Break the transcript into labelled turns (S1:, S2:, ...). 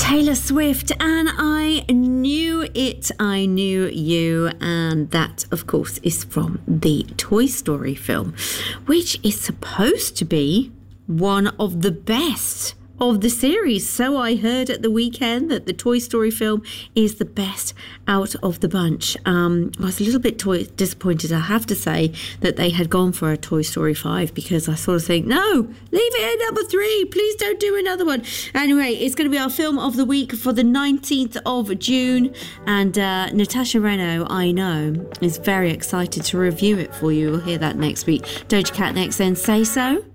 S1: Taylor Swift, and I knew it, I knew you, and that of course is from the Toy Story film, which is supposed to be one of the best of the series. So I heard at the weekend that the Toy Story film is the best out of the bunch. I was a little bit disappointed, I have to say, that they had gone for a Toy Story 5, because I sort of think, no, leave it at number 3, please don't do another one. Anyway, it's going to be our film of the week for the 19th of June, and Natasha Reno, I know, is very excited to review it for you. We'll hear that next week. Doja Cat next, then Say So.